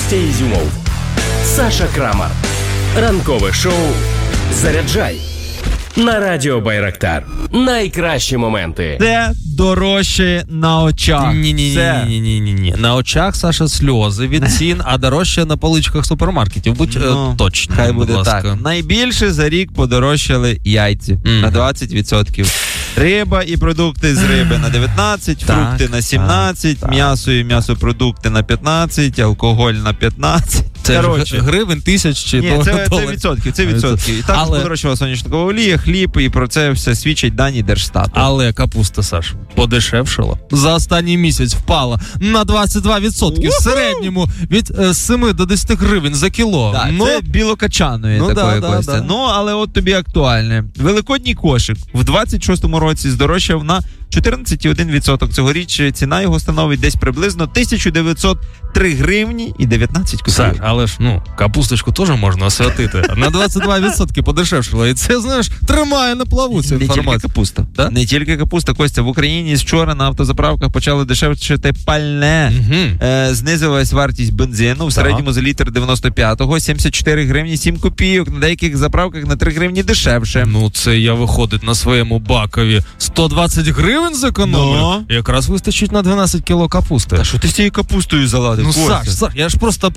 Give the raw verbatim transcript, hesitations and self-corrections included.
Костя Ізюмов, Саша Крамар. Ранкове шоу «Заряджай» на Радіо Байрактар. Найкращі моменти. Це дорожче на очах. Ні-ні-ні-ні-ні-ні. На очах, Саша, сльози від цін, а дорожче на поличках супермаркетів. Будь ну, е, точно, хай буде будь ласка. так. Найбільше за рік подорожчали яйці mm-hmm. на двадцять відсотків. Риба і продукти з риби на дев'ятнадцять, так, фрукти на сімнадцять, так, м'ясо і м'ясопродукти на п'ятнадцять, алкоголь на п'ятнадцять. Це ж гривень, тисяч чи Ні, це, це відсотків, це відсотків. І так але... подорожчала соняшникова олія, хліб, і про це все свідчать дані Держстату. Але капуста, Саш, подешевшила. За останній місяць впала на двадцять два відсотки. В середньому від е, семи до десяти гривень за кіло. Так, ну... це білокачаної ну, такої да, Костя. Да, да. Ну, але от тобі актуальне. Великодній кошик в двадцять шостому році здорожчав на чотирнадцять цілих один відсоток. Цьогоріч ціна його становить десь приблизно тисяча дев'ятсот три гривні і дев'ятнадцять копійок. Саш, але ж, ну, капусточку теж можна освятити. На двадцять два відсотки подешевшило. І це, знаєш, тримає на плаву цю інформацію. Не тільки капуста. Да? Не тільки капуста, Костя. В Україні вчора на автозаправках почали дешевшити пальне. Угу. Е, знизилась вартість бензину. В середньому за літр дев'яносто п'ятого, сімдесят чотири гривні сім копійок. На деяких заправках на три гривні дешевше. Ну, це я виходить на своєму бакові сто двадцять гривень зекономлю. Но. Якраз вистачить на дванадцять кіло капусти. Та що ти з цією капустою заладив? Ну, Саш, Саш, я ж просто